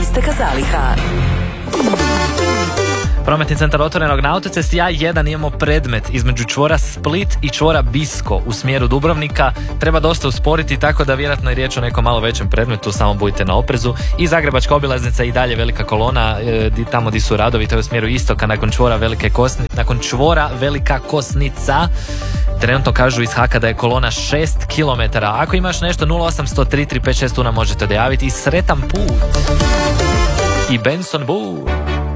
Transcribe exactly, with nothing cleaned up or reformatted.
isteka zaliha. Prometni centar otvorenog na autocesti A jedan, imamo predmet između čvora Split i čvora Bisko u smjeru Dubrovnika. Treba dosta usporiti, tako da vjerojatno je riječ o nekom malo većem predmetu, samo budite na oprezu. I Zagrebačka obilaznica i dalje velika kolona, e, tamo di su radovi, to je u smjeru istoka nakon čvora Velike Kosni, nakon čvora Velika Kosnica. Trenutno kažu iz Haka da je kolona šest kilometara. Ako imaš nešto, nula osam sto tri tri pet šest nam možete dojaviti. I sretan put! I Benson Boo!